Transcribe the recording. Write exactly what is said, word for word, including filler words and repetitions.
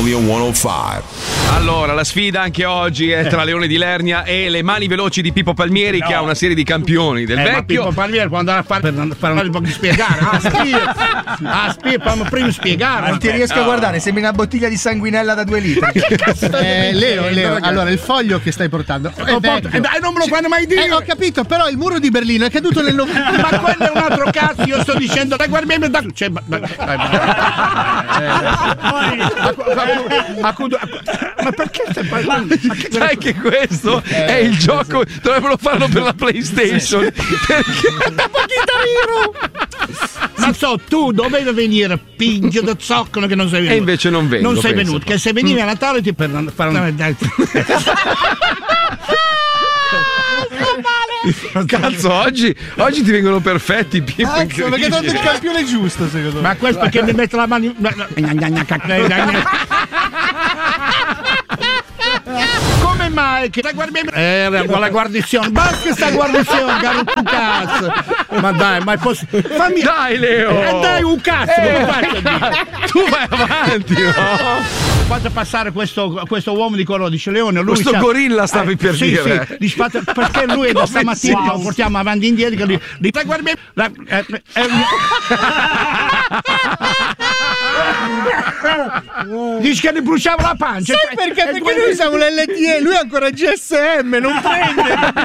only on centocinque. Allora, la sfida anche oggi è tra Leone di Lernia e le mani veloci di Pippo Palmieri, no. che ha una serie di campioni del eh, vecchio. Ma Pippo Palmieri può andare a fare per fare un po' di spiegare. Ah, spia, ah, spia, fammi prima spiegare. Non ti riesco a guardare, sembri una bottiglia di sanguinella da due litri. eh, Leo, Leo, allora il foglio che stai portando è vecchio. Eh, dai, non me lo fanno mai dire. Eh, ho capito, però il muro di Berlino è caduto nel novembre. Ma quello è un altro cazzo, io sto dicendo, dai, guarda, da... Cioè, ma, ma, ma, ma perché stai parlando? Sai che questo eh, è il gioco, dovrebbero farlo per la PlayStation. Perché? Ma so, tu dovevi venire, pingio da zoccolo che non sei venuto. E invece non vengo. Non sei penso. venuto, che se venivi a Natale ti per fare un... Cazzo, oggi, oggi ti vengono perfetti, Pippo. Cazzo, perché dato il campione giusto, secondo me. Ma questo perché mi mette la mano. Come mai che la guardia era con la guarnizione? Basta sta guarnizione, caro tu cazzo. Ma dai, ma è possibile? Fammi... Dai, Leo! Eh, dai, un cazzo, eh, come faccio a dire? Tu vai avanti, no? Fate passare questo, questo uomo di colore, dice Leone. Lui questo gorilla stavi eh, per sì, dire. Sì, dice, fate, perché lui è da stamattina wow. Lo portiamo avanti e indietro. Di, di, la guardia, la, eh, eh, dice che ne bruciava la pancia. Sai perché? Perché noi siamo l'L T E, lui è ancora G S M, non prende.